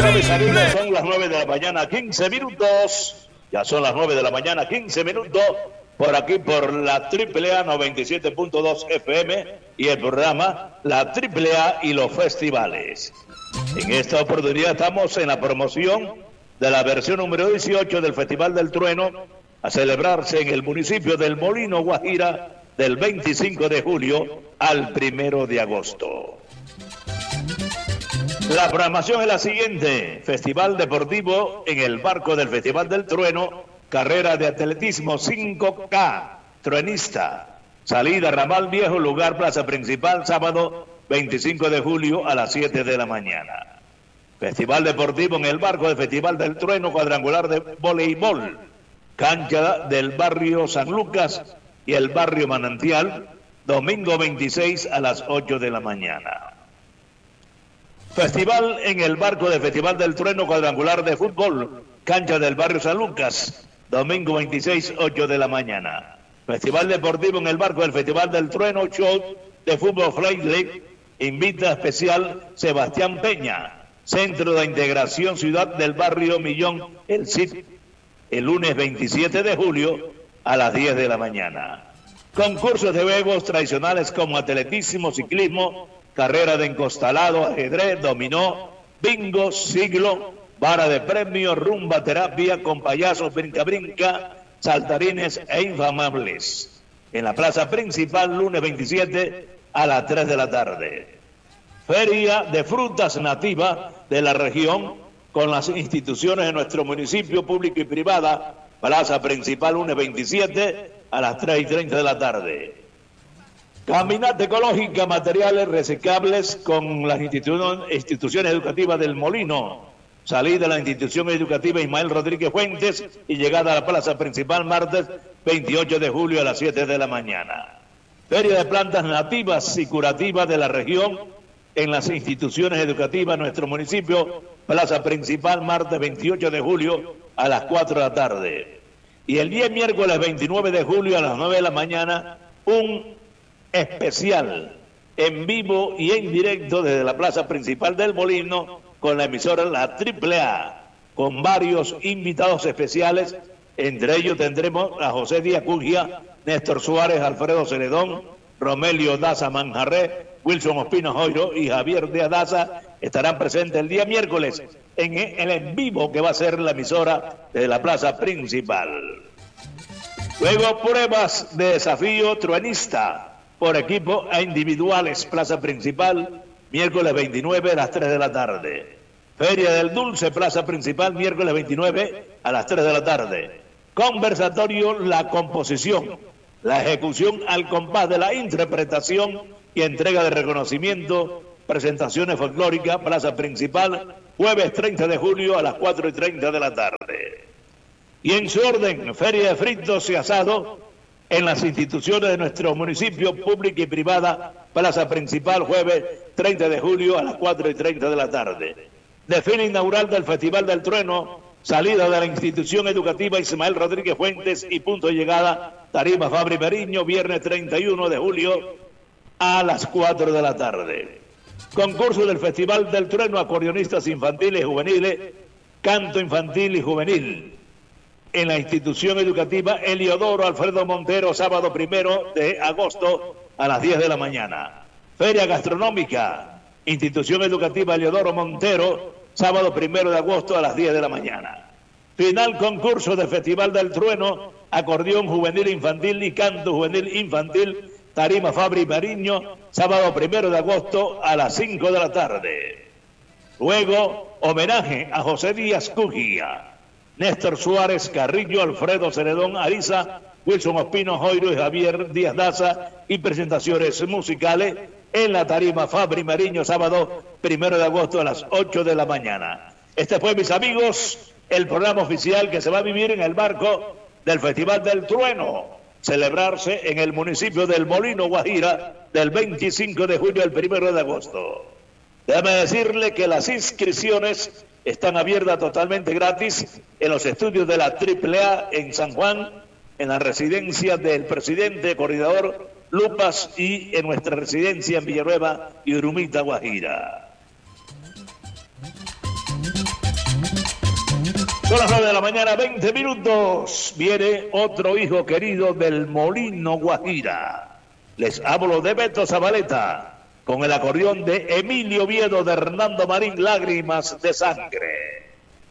Bueno, mis amigos, son las 9 de la mañana, 15 minutos. Ya son las 9 de la mañana, 15 minutos. Por aquí, por la AAA 97.2 FM y el programa La AAA y los festivales. En esta oportunidad estamos en la promoción de la versión número 18 del Festival del Trueno, a celebrarse en el municipio del Molino, Guajira, del 25 de julio al 1 de agosto. La programación es la siguiente: Festival Deportivo en el marco del Festival del Trueno, carrera de atletismo 5K, truenista, salida Ramal Viejo, lugar Plaza Principal, sábado 25 de julio a las 7 de la mañana. Festival Deportivo en el marco del Festival del Trueno, cuadrangular de voleibol, cancha del barrio San Lucas y el barrio Manantial, domingo 26 a las 8 de la mañana. Festival en el marco del Festival del Trueno, cuadrangular de fútbol, cancha del barrio San Lucas, domingo 26, 8 de la mañana. Festival Deportivo en el marco del Festival del Trueno, show de fútbol Flight League, invita especial Sebastián Peña, Centro de Integración Ciudad del Barrio Millón, el CIP, el lunes 27 de julio a las 10 de la mañana. Concursos de juegos tradicionales como atletismo, ciclismo, carrera de encostalado, ajedrez, dominó, bingo, siglo, vara de premio, rumba, terapia con payasos, brinca-brinca, saltarines e infamables. En la plaza principal, lunes 27 a las 3 de la tarde. Feria de frutas nativas de la región con las instituciones de nuestro municipio, público y privada. Plaza principal, lunes 27 a las 3:30 de la tarde. Caminata ecológica, materiales reciclables con las instituciones educativas del Molino. Salida de la institución educativa Ismael Rodríguez Fuentes y llegada a la plaza principal martes 28 de julio a las 7 de la mañana. Feria de plantas nativas y curativas de la región en las instituciones educativas de nuestro municipio. Plaza principal martes 28 de julio a las 4 de la tarde. Y el día miércoles 29 de julio a las 9 de la mañana, un especial en vivo y en directo desde la plaza principal del Molino con la emisora La AAA, con varios invitados especiales. Entre ellos tendremos a José Díaz Cugia, Néstor Suárez, Alfredo Celedón, Romelio Daza Manjarré, Wilson Ospino Joiro y Javier Díaz Daza. Estarán presentes el día miércoles en el en vivo que va a ser la emisora de la plaza principal. Luego, pruebas de desafío truenista por equipo e individuales, plaza principal, miércoles 29 a las 3 de la tarde. Feria del Dulce, plaza principal, miércoles 29 a las 3 de la tarde. Conversatorio, la composición, la ejecución al compás de la interpretación y entrega de reconocimiento, presentaciones folclóricas, plaza principal, jueves 30 de julio a las 4:30 de la tarde. Y en su orden, feria de fritos y asados en las instituciones de nuestro municipio, pública y privada, plaza principal, jueves 30 de julio a las 4:30 de la tarde. Desfile inaugural del Festival del Trueno, salida de la institución educativa Ismael Rodríguez Fuentes y punto de llegada, Tarima Fabri Meriño, viernes 31 de julio a las 4 de la tarde. Concurso del Festival del Trueno, acordeonistas infantiles y juveniles, canto infantil y juvenil. En la institución educativa Eliodoro Alfredo Montero, sábado 1 de agosto a las 10 de la mañana. Feria gastronómica, institución educativa Eliodoro Montero, sábado 1 de agosto a las 10 de la mañana. Final concurso del Festival del Trueno, acordeón juvenil infantil y canto juvenil infantil, Tarima Fabri Mariño, sábado 1 de agosto a las 5 de la tarde. Luego, homenaje a José Díaz Cugia, Néstor Suárez Carrillo, Alfredo Celedón Ariza, Wilson Ospino Joiro y Javier Díaz Daza, y presentaciones musicales en la Tarima Fabri Mariño, sábado 1 de agosto a las 8 de la mañana. Este fue, mis amigos, el programa oficial que se va a vivir en el marco del Festival del Trueno, celebrarse en el municipio del Molino, Guajira, del 25 de julio al 1 de agosto. Déjame decirle que las inscripciones están abiertas totalmente gratis en los estudios de la AAA en San Juan, en la residencia del presidente coordinador Lupas y en nuestra residencia en Villanueva y Urumita, Guajira. Son las 9 de la mañana, 20 minutos. Viene otro hijo querido del Molino Guajira. Les hablo de Beto Zabaleta, con el acordeón de Emilio Viedo, de Hernando Marín, Lágrimas de Sangre.